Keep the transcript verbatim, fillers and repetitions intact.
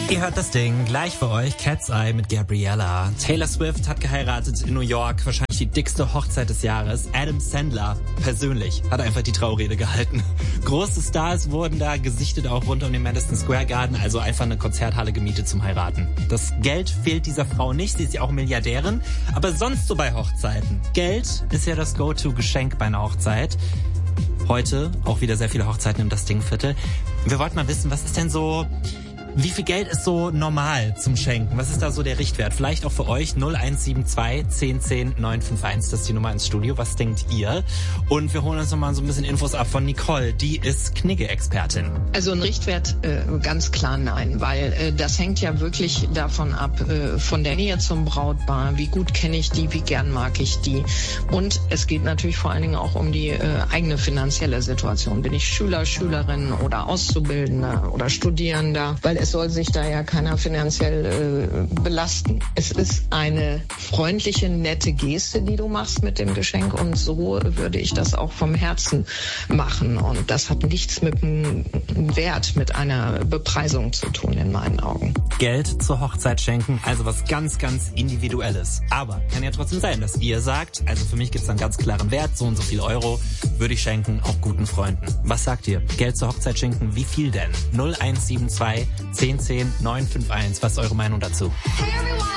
Ihr hört das Ding, gleich für euch, Cat's Eye mit Gabriella. Taylor Swift hat geheiratet in New York, wahrscheinlich die dickste Hochzeit des Jahres. Adam Sandler persönlich hat einfach die Traurede gehalten. Große Stars wurden da gesichtet, auch rund um den Madison Square Garden, also einfach eine Konzerthalle gemietet zum Heiraten. Das Geld fehlt dieser Frau nicht, sie ist ja auch Milliardärin, aber sonst so bei Hochzeiten. Geld ist ja das Go-To-Geschenk bei einer Hochzeit. Heute auch wieder sehr viele Hochzeiten im Das Ding-Viertel. Wir wollten mal wissen, was ist denn so... Wie viel Geld ist so normal zum Schenken? Was ist da so der Richtwert? Vielleicht auch für euch null eins sieben zwei, zehn zehn, neun fünf eins. Das ist die Nummer ins Studio. Was denkt ihr? Und wir holen uns nochmal so ein bisschen Infos ab von Nicole. Die ist Knigge-Expertin. Also ein Richtwert äh, ganz klar nein, weil äh, das hängt ja wirklich davon ab, äh, von der Nähe zum Brautpaar. Wie gut kenne ich die? Wie gern mag ich die? Und es geht natürlich vor allen Dingen auch um die äh, eigene finanzielle Situation. Bin ich Schüler, Schülerin oder Auszubildender oder Studierender? Weil es soll sich da ja keiner finanziell äh, belasten. Es ist eine freundliche, nette Geste, die du machst mit dem Geschenk, und so würde ich das auch vom Herzen machen. Und das hat nichts mit einem Wert, mit einer Bepreisung zu tun in meinen Augen. Geld zur Hochzeit schenken, also was ganz, ganz Individuelles. Aber kann ja trotzdem sein, dass ihr sagt, also für mich gibt es einen ganz klaren Wert, so und so viel Euro würde ich schenken, auch guten Freunden. Was sagt ihr? Geld zur Hochzeit schenken, wie viel denn? null eins sieben zwei, zehn zehn, neun fünf eins. Was ist eure Meinung dazu?